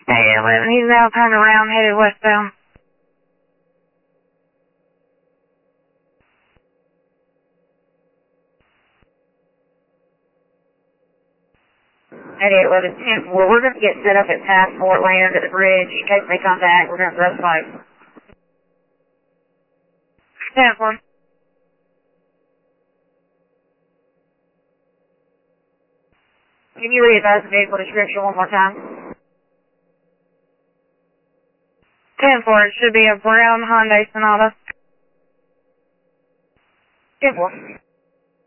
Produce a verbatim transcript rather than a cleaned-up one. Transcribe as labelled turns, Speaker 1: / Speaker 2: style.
Speaker 1: Hey, eleven, he's now turned around, headed westbound. Hey, eleven, ten four, we're going to get set up at Passport Land at the bridge. In case they come back, we're going to throw spikes. ten four. Can you re-advise the vehicle description one more time? ten four, it should be a brown Hyundai Sonata. ten four.